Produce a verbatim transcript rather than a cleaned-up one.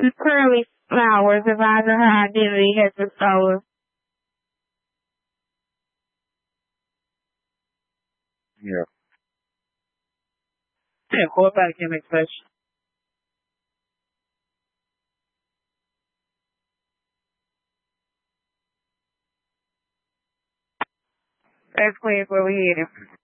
Curly Flowers advising her identity has been stolen. Yeah. Yeah, quarterback can make special. That's clear where we headed.